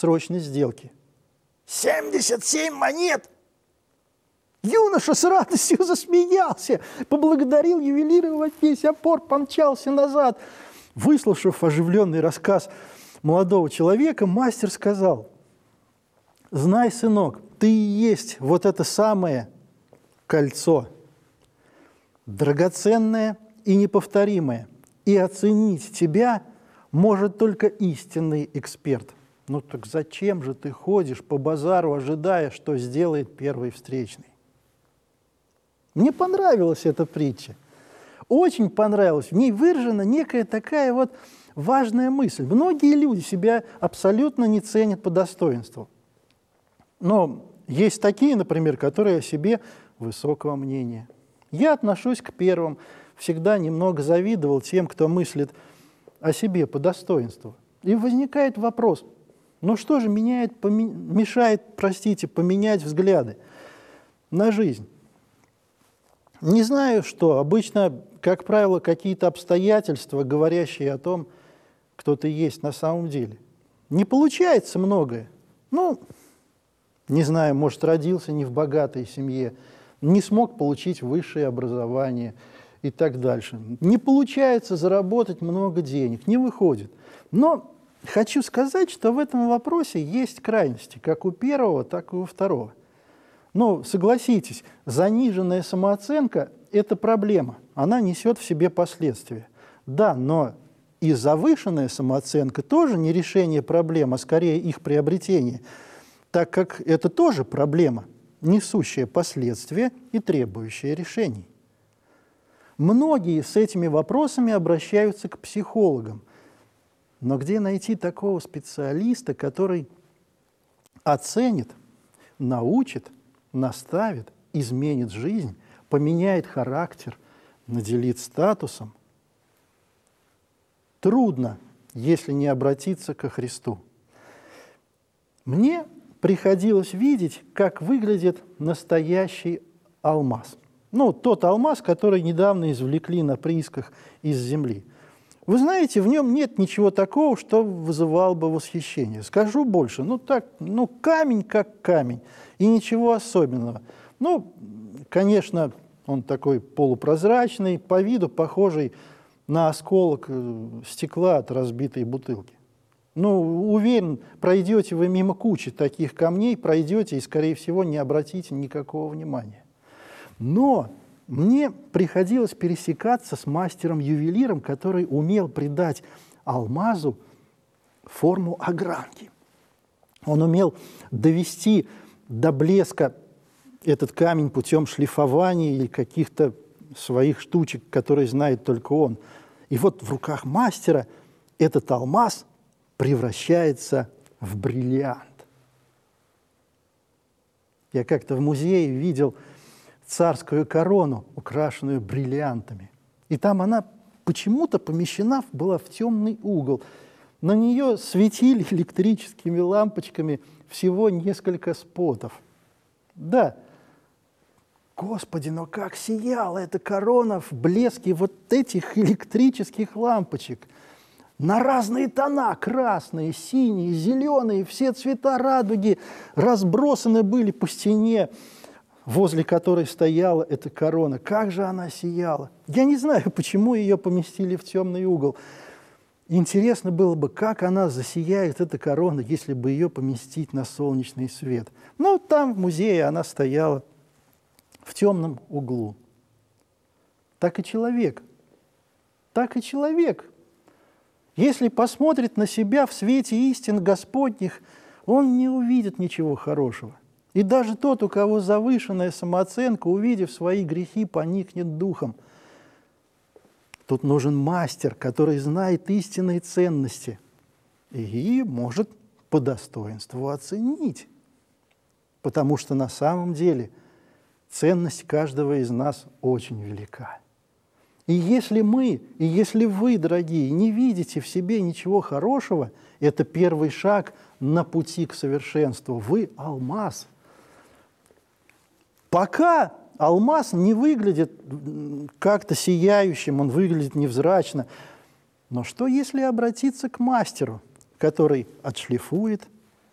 срочной сделки. 77 монет! Юноша с радостью засмеялся, поблагодарил ювелира во весь опор, помчался назад. Выслушав оживленный рассказ молодого человека, мастер сказал: «Знай, сынок, ты и есть вот это самое кольцо, драгоценное и неповторимое, и оценить тебя может только истинный эксперт». Ну так зачем же ты ходишь по базару, ожидая, что сделает первый встречный? Мне понравилась эта притча, очень понравилась. В ней выражена некая такая вот важная мысль. Многие люди себя абсолютно не ценят по достоинству. Но есть такие, например, которые о себе высокого мнения. Я отношусь к первым, всегда немного завидовал тем, кто мыслит о себе по достоинству. И возникает вопрос, ну что же мешает, поменять взгляды на жизнь? Не знаю, что. Обычно, как правило, какие-то обстоятельства, говорящие о том, кто ты есть на самом деле. Не получается многое. Ну, не знаю, может, родился не в богатой семье, не смог получить высшее образование и так дальше. Не получается заработать много денег, не выходит. Но хочу сказать, что в этом вопросе есть крайности, как у первого, так и у второго. Ну, согласитесь, заниженная самооценка – это проблема, она несет в себе последствия. Да, но и завышенная самооценка тоже не решение проблем, а скорее их приобретение, так как это тоже проблема, несущая последствия и требующая решений. Многие с этими вопросами обращаются к психологам, но где найти такого специалиста, который оценит, научит, наставит, изменит жизнь, поменяет характер, наделит статусом? Трудно, если не обратиться ко Христу. Мне приходилось видеть, как выглядит настоящий алмаз. Ну, тот алмаз, который недавно извлекли на приисках из земли. Вы знаете, в нем нет ничего такого, что вызывало бы восхищение. Скажу больше, камень как камень, и ничего особенного. Ну, конечно, он такой полупрозрачный, по виду похожий на осколок стекла от разбитой бутылки. Ну, уверен, пройдете вы мимо кучи таких камней, пройдете и, скорее всего, не обратите никакого внимания. Но мне приходилось пересекаться с мастером-ювелиром, который умел придать алмазу форму огранки. Он умел довести до блеска этот камень путем шлифования или каких-то своих штучек, которые знает только он. И вот в руках мастера этот алмаз превращается в бриллиант. Я как-то в музее видел царскую корону, украшенную бриллиантами. И там она почему-то помещена была в темный угол. На нее светили электрическими лампочками всего несколько спотов. Да, Господи, но как сияла эта корона в блеске вот этих электрических лампочек! На разные тона, красные, синие, зеленые, все цвета радуги разбросаны были по стене, возле которой стояла эта корона. Как же она сияла! Я не знаю, почему ее поместили в темный угол. Интересно было бы, как она засияет, эта корона, если бы ее поместить на солнечный свет. Но там в музее она стояла в темном углу. Так и человек. Так и человек. Если посмотрит на себя в свете истин Господних, он не увидит ничего хорошего. И даже тот, у кого завышенная самооценка, увидев свои грехи, поникнет духом. Тут нужен мастер, который знает истинные ценности и может по достоинству оценить. Потому что на самом деле ценность каждого из нас очень велика. И если мы, и если вы, дорогие, не видите в себе ничего хорошего, это первый шаг на пути к совершенству. Вы алмаз. Пока алмаз не выглядит как-то сияющим, он выглядит невзрачно. Но что, если обратиться к мастеру, который отшлифует,